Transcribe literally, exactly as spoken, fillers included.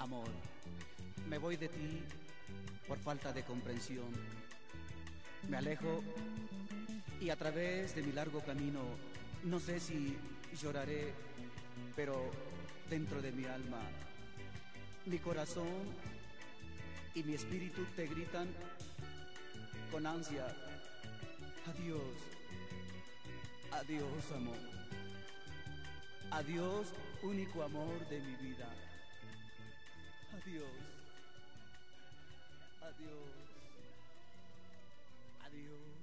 Amor, me voy de ti por falta de comprensión. Me alejo y a través de mi largo camino, no sé si lloraré, pero dentro de mi alma, mi corazón y mi espíritu te gritan con ansia: adiós, adiós amor, adiós único amor de mi vida, adiós, adiós, adiós.